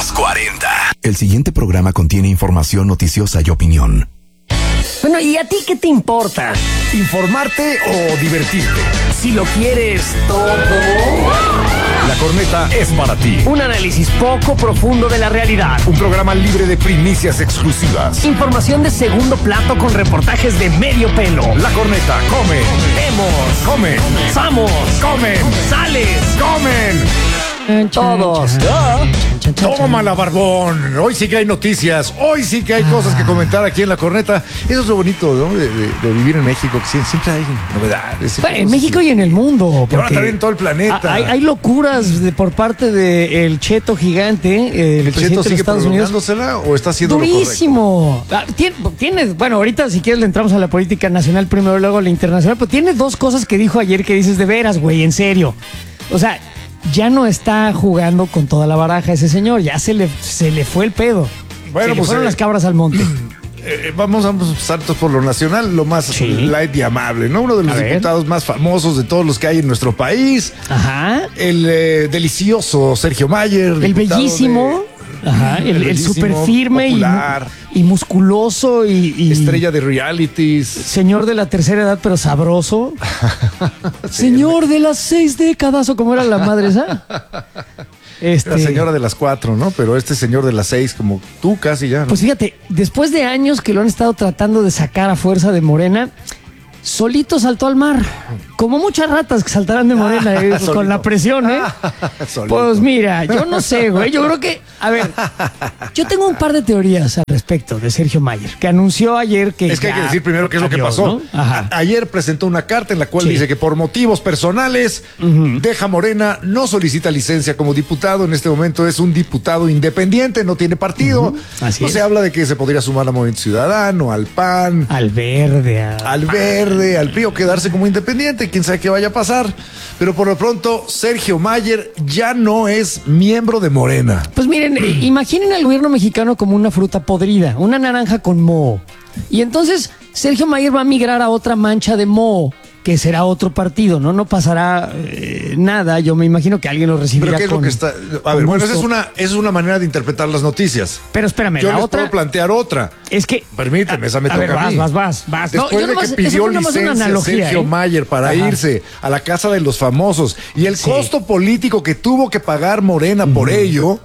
Los 40. El siguiente programa contiene información noticiosa y opinión. Bueno, ¿y a ti qué te importa? ¿Informarte o divertirte? Si lo quieres todo. La Corneta es para ti. Un análisis poco profundo de la realidad. Un programa libre de primicias exclusivas. Información de segundo plato con reportajes de medio pelo. La Corneta come. Vemos. Comen. Vamos. Comen. Sales. Comen. Todos. Tómala, barbón. Hoy sí que hay noticias. Hoy sí que hay cosas que comentar aquí en La Corneta. Eso es lo bonito, ¿no? de vivir en México, que siempre hay novedades. Bueno, en México y en el mundo. Y ahora también en todo el planeta. Hay locuras por parte del Cheto gigante. ¿El Cheto sigue prolongándosela o está haciendo durísimo? Tiene, bueno, ahorita si quieres le entramos a la política nacional primero, luego a la internacional, pero tiene dos cosas que dijo ayer que dices de veras, güey, en serio. O sea, ya no está jugando con toda la baraja ese señor, ya se le fue el pedo. Bueno, se le fueron las cabras al monte. Vamos a saltos por lo nacional, lo más light y amable, ¿no? Uno de los diputados más famosos de todos los que hay en nuestro país. Ajá. El delicioso Sergio Mayer. El bellísimo. Ajá, el súper firme y musculoso y estrella de realities. Señor de la tercera edad, pero sabroso. Señor de las 6 décadas, o como era la madre esa. La señora de las 4, ¿no? Pero este señor de las 6, como tú casi ya, ¿no? Pues fíjate, después de años que lo han estado tratando de sacar a fuerza de Morena, solito saltó al mar. Como muchas ratas que saltarán de Morena con la presión, ¿eh? Pues mira, yo no sé, güey. Yo creo que, a ver, yo tengo un par de teorías al respecto de Sergio Mayer, que anunció ayer que... Es que hay que decir primero qué es lo que pasó. ¿No? Ayer presentó una carta en la cual dice que por motivos personales deja Morena, no solicita licencia como diputado. En este momento es un diputado independiente, no tiene partido. Así es. Se habla de que se podría sumar al Movimiento Ciudadano, al PAN, al Verde, al PRI, o quedarse como independiente. Quién sabe qué vaya a pasar. Pero por lo pronto, Sergio Mayer ya no es miembro de Morena. Pues miren, imaginen al gobierno mexicano como una fruta podrida, una naranja con moho. Y entonces Sergio Mayer va a migrar a otra mancha de moho, que será otro partido, ¿no? No pasará nada. Yo me imagino que alguien lo recibirá. ¿Pero qué es lo que está? A ver, bueno, esa es una manera de interpretar las noticias. Pero espérame, yo les puedo plantear otra. Es que... Permíteme, esa me toca a mí. Vas. Después de que pidió licencia Sergio Mayer para irse a la casa de los famosos y el costo político que tuvo que pagar Morena por ello,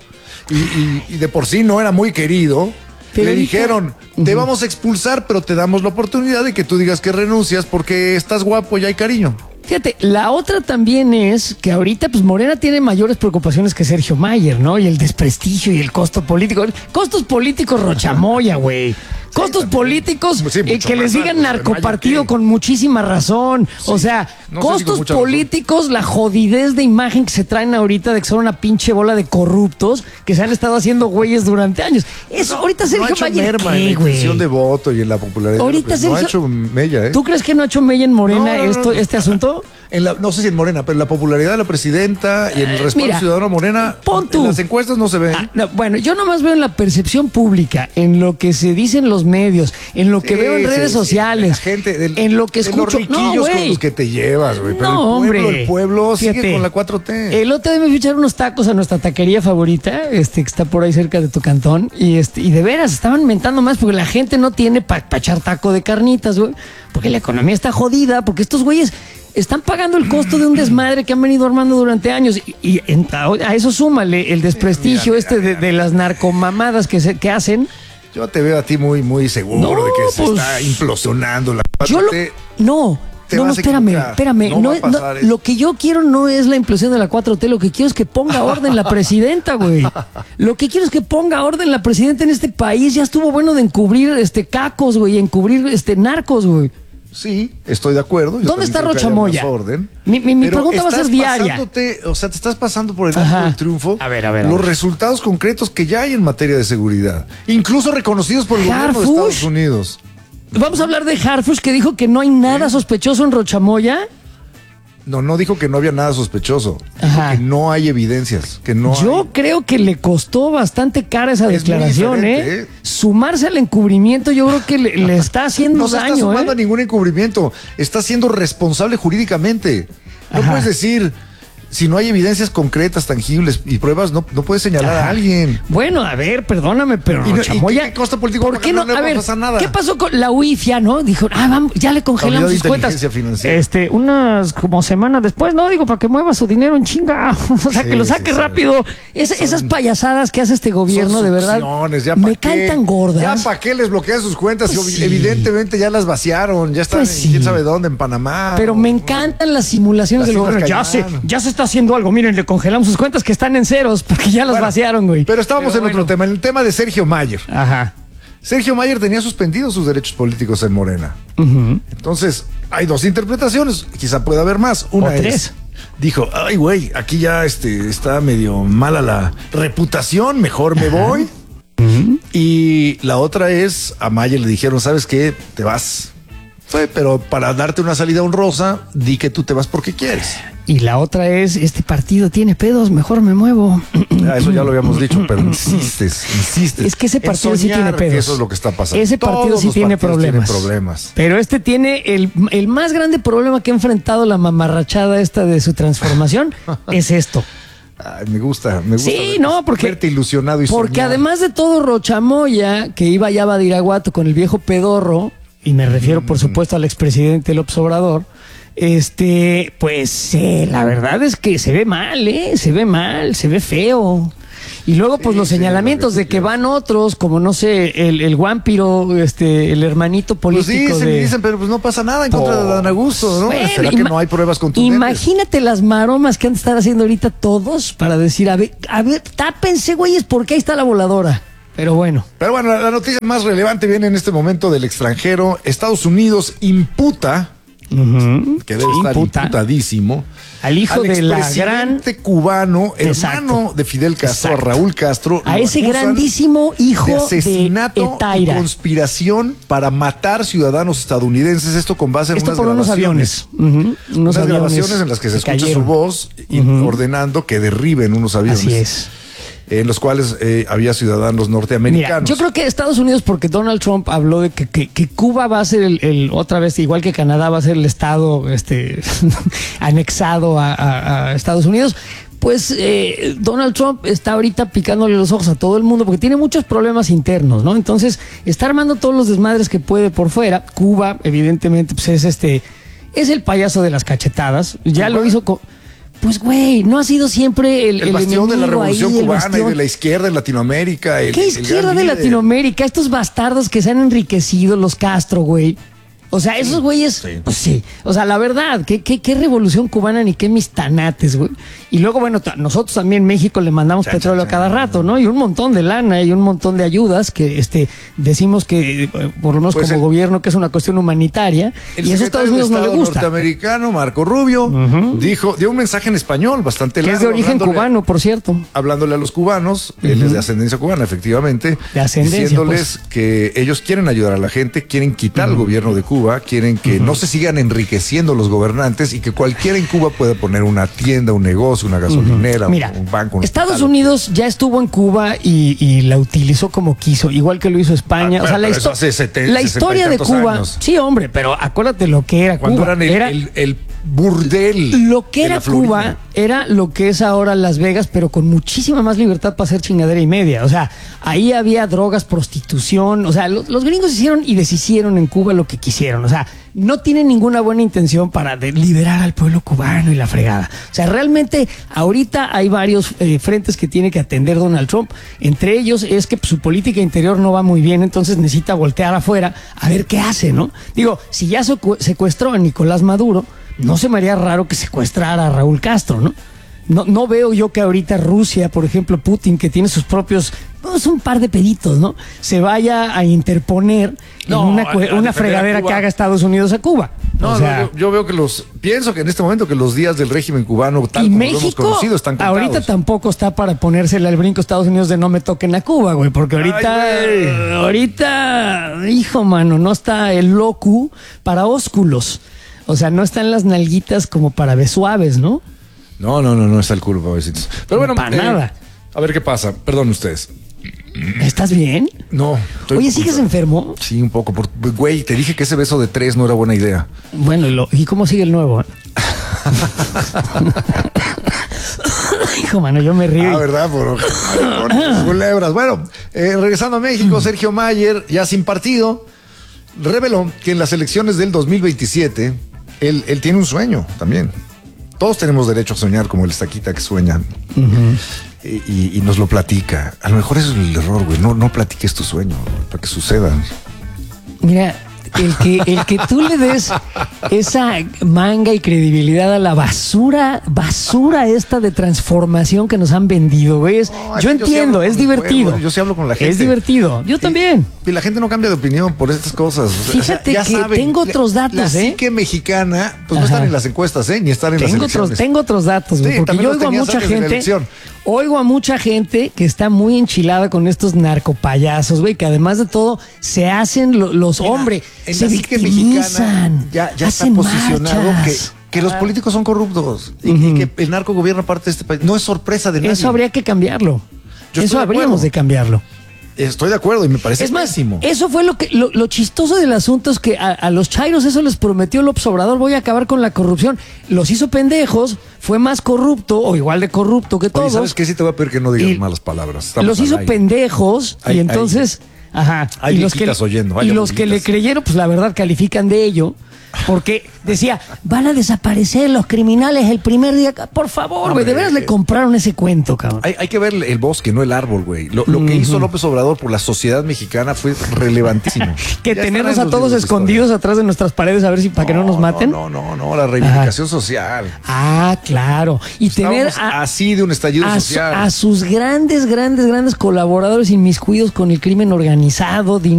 y de por sí no era muy querido... Pero le dijeron, te vamos a expulsar, pero te damos la oportunidad de que tú digas que renuncias porque estás guapo y hay cariño. Fíjate, la otra también es que ahorita pues Morena tiene mayores preocupaciones que Sergio Mayer, ¿no? Y el desprestigio y el costo político. Costos políticos Rochamoya, güey. Costos políticos que les digan narcopartido con muchísima razón. O sea, costos políticos, la jodidez de imagen que se traen ahorita de que son una pinche bola de corruptos que se han estado haciendo güeyes durante años. Eso, ahorita Sergio Mayer, ¿qué, en la intención de voto y en la popularidad. Ahorita Sergio, no ha hecho mella, ¿eh? ¿Tú crees que no ha hecho mella en Morena este asunto? No sé si en Morena, pero en la popularidad de la presidenta y en el respaldo ciudadano Morena, en las encuestas no se ve. Bueno, yo nomás veo en la percepción pública, en lo que se dice en los medios, en lo que veo en redes sociales, la gente en lo que escucho. Los riquillos con los que te llevas, güey. Pero el pueblo sigue con la 4T. El otro día me fui a echar unos tacos a nuestra taquería favorita, que está por ahí cerca de tu cantón, y de veras estaban mentando más porque la gente no tiene para echar taco de carnitas, güey, porque la economía está jodida, porque estos güeyes están pagando el costo de un desmadre que han venido armando durante años y a eso súmale el desprestigio de las narcomamadas que hacen. Yo te veo a ti muy, muy seguro de que se está implosionando la... Espérame. Lo que yo quiero no es la implosión de la 4T, lo que quiero es que ponga orden la presidenta, güey. Lo que quiero es que ponga orden la presidenta en este país. Ya estuvo bueno de encubrir cacos, güey, encubrir narcos, güey. Sí, estoy de acuerdo. ¿Dónde está Rochamoya? Mi pregunta va a ser diaria. Te estás pasando por el arco del triunfo. A ver. Los resultados concretos que ya hay en materia de seguridad, incluso reconocidos por el gobierno de Estados Unidos. Vamos a hablar de Harfush, que dijo que no hay nada sospechoso en Rochamoya. No dijo que no había nada sospechoso. Dijo que no hay evidencias. Yo creo que le costó bastante cara esa declaración, ¿eh? Sumarse al encubrimiento, yo creo que le está haciendo daño. No se está sumando a ningún encubrimiento. Está siendo responsable jurídicamente. No puedes decir, Si no hay evidencias concretas, tangibles y pruebas, no puedes señalar a alguien. Bueno, a ver, perdóname, pero Chamoya, ¿qué costo político? ¿Por qué no? A ver, nada. ¿Qué pasó con la UIF ya, no? Dijo, vamos, ya le congelamos sus cuentas. Unas como semanas después, no, digo, para que mueva su dinero en chinga. O sea, que lo saque rápido. Esas payasadas que hace este gobierno, de verdad, me cantan gordas. Ya para qué les bloquean sus cuentas, pues evidentemente ya las vaciaron, ya están en quién sabe dónde, en Panamá. Pero me encantan las simulaciones del gobierno. Ya se está haciendo algo. Miren, le congelamos sus cuentas que están en ceros porque ya las vaciaron, güey. Pero estábamos en otro tema, en el tema de Sergio Mayer. Ajá. Sergio Mayer tenía suspendidos sus derechos políticos en Morena. Entonces, hay dos interpretaciones, quizá pueda haber más. Una es, dijo, ay, güey, aquí ya está medio mala la reputación, mejor me voy. Y la otra es, a Mayer le dijeron, ¿sabes qué? Te vas. Pero para darte una salida honrosa, di que tú te vas porque quieres. Y la otra es, este partido tiene pedos, mejor me muevo. Eso ya lo habíamos dicho, pero insistes. Es que ese partido sí tiene pedos. Eso es lo que está pasando. Ese partido sí tiene problemas. Pero este tiene el más grande problema que ha enfrentado la mamarrachada esta de su transformación, es esto. Ay, me gusta. Sí, no, porque verte ilusionado y porque soñar. Además de todo, Rochamoya, que iba ya a Badiraguato con el viejo pedorro, y me refiero, por supuesto, al expresidente López Obrador, pues la verdad es que se ve mal, se ve mal, se ve feo. Y luego, pues los señalamientos de que van otros, como no sé, el Guampiro, el hermanito político. Pues dicen, pero pues no pasa nada en contra de Dan Augusto, ¿no? Bueno, ¿será que no hay pruebas contundentes? Imagínate las maromas que han de estar haciendo ahorita todos para decir, a ver, tápense, güeyes, porque ahí está la voladora. Pero bueno, la noticia más relevante viene en este momento del extranjero. Estados Unidos imputa, que debe estar imputadísimo, al hijo de la gran cubano, hermano de Fidel Castro, a Raúl Castro, a ese grandísimo hijo de asesinato y conspiración para matar ciudadanos estadounidenses. Esto con base en unas grabaciones. Unas grabaciones en las que se escucha su voz ordenando que derriben unos aviones. Así es. En los cuales había ciudadanos norteamericanos. Mira, yo creo que Estados Unidos, porque Donald Trump habló de que Cuba va a ser otra vez, igual que Canadá, va a ser el estado anexado a Estados Unidos. Pues Donald Trump está ahorita picándole los ojos a todo el mundo porque tiene muchos problemas internos, ¿no? Entonces está armando todos los desmadres que puede por fuera. Cuba, evidentemente, pues es el payaso de las cachetadas. Ya lo hizo con... Pues, güey, no ha sido siempre el bastión de la revolución cubana y de la izquierda en Latinoamérica. ¿Qué izquierda de Latinoamérica? Estos bastardos que se han enriquecido, los Castro, güey. O sea, esos güeyes, pues sí. O sea, la verdad, qué revolución cubana ni qué mis tanates, güey. Y luego, bueno, nosotros también en México le mandamos petróleo a cada rato, ¿no? Y un montón de lana y un montón de ayudas que decimos que, por lo menos pues como gobierno, que es una cuestión humanitaria. Y eso a Estados Unidos no le gusta. El norteamericano, Marco Rubio, dio un mensaje en español bastante largo. Que es de origen cubano, por cierto. Hablándole a los cubanos, él es de ascendencia cubana, efectivamente. De ascendencia, diciéndoles que ellos quieren ayudar a la gente, quieren quitar al gobierno de Cuba, quieren que no se sigan enriqueciendo los gobernantes y que cualquiera en Cuba pueda poner una tienda, un negocio, una gasolinera, Mira, un banco. Estados Unidos ya estuvo en Cuba y la utilizó como quiso, igual que lo hizo España. O sea, la historia de Cuba, años. Sí, hombre, pero acuérdate lo que era cuando Cuba. Era el burdel. Lo que era Cuba era lo que es ahora Las Vegas, pero con muchísima más libertad para hacer chingadera y media. O sea, ahí había drogas, prostitución. O sea, los gringos hicieron y deshicieron en Cuba lo que quisieron. O sea, no tienen ninguna buena intención para liberar al pueblo cubano y la fregada. O sea, realmente ahorita hay varios frentes que tiene que atender Donald Trump. Entre ellos es que su política interior no va muy bien, entonces necesita voltear afuera a ver qué hace, ¿no? Digo, si ya secuestró a Nicolás Maduro, no se me haría raro que secuestrara a Raúl Castro, ¿no? No veo yo que ahorita Rusia, por ejemplo, Putin, que tiene sus propios, pues un par de peditos, ¿no? Se vaya a interponer en una fregadera que haga Estados Unidos a Cuba. No, yo veo que pienso que en este momento que los días del régimen cubano, tal como México, lo hemos conocido, están contados. Ahorita tampoco está para ponérsele al brinco a Estados Unidos de no me toquen a Cuba, güey, porque ahorita, hijo, mano, no está el locu para ósculos. O sea, no están las nalguitas como para besuaves, ¿no? No está el culo para besitos. Pero bueno, para nada. A ver qué pasa. Perdón ustedes. ¿Estás bien? No. Oye, ¿sigues enfermo? Sí, un poco. Güey, te dije que ese beso de 3 no era buena idea. Bueno, ¿y cómo sigue el nuevo? hijo, mano, yo me río. ¿Verdad? Por culebras. Bueno, regresando a México, Sergio Mayer, ya sin partido, reveló que en las elecciones del 2027, él tiene un sueño también. Todos tenemos derecho a soñar como el estaquita que sueñan. Y nos lo platica. A lo mejor eso es el error, güey. No platiques tu sueño para que sucedan. Mira, el que tú le des esa manga y credibilidad a la basura esta de transformación que nos han vendido, güey. Yo entiendo, es divertido. Pueblo, yo sí hablo con la gente. Es divertido. Yo también. Y la gente no cambia de opinión por estas cosas. Fíjate que saben, tengo otros datos, la psique mexicana, pues no están en las encuestas, ni están en las elecciones. Tengo otros datos, güey, porque yo oigo a mucha gente. Oigo a mucha gente que está muy enchilada con estos narcopayasos, güey, que además de todo se hacen los hombres, se victimizan, ya está posicionado que los políticos son corruptos y que el narco gobierna parte de este país. No es sorpresa de nadie. Eso habría que cambiarlo. Eso habríamos de cambiarlo. Estoy de acuerdo y me parece pésimo. Eso fue lo chistoso del asunto, es que a los chairos eso les prometió López Obrador: voy a acabar con la corrupción. Los hizo pendejos, fue más corrupto o igual de corrupto que todos. ¿Sabes qué? Sí te voy a pedir que no digas malas palabras. Estamos los hizo pendejos y entonces... y los que le creyeron, pues la verdad califican de ello. Porque decía, van a desaparecer los criminales el primer día. Por favor, güey, de veras le compraron ese cuento, cabrón. Hay que ver el bosque, no el árbol, güey. Lo que hizo López Obrador por la sociedad mexicana fue relevantísimo. Que tenernos a todos escondidos atrás de nuestras paredes a ver si para que no nos maten. No, la reivindicación social. Claro. Y tener así de un estallido social. A sus grandes colaboradores inmiscuidos con el crimen organizado,